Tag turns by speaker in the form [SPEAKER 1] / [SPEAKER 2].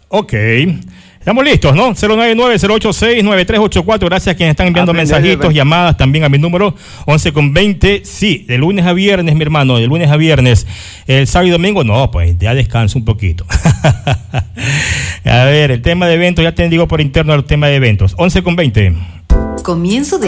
[SPEAKER 1] Ok. Estamos listos, ¿no? 099-086-9384. Gracias a quienes están enviando mensajitos, llamadas también a mi número 11:20. Sí, de lunes a viernes, mi hermano, de lunes a viernes. El sábado y domingo, no, pues ya descanso un poquito. A ver, el tema de eventos, ya te digo por interno el tema de eventos. 11:20.
[SPEAKER 2] Comienzo de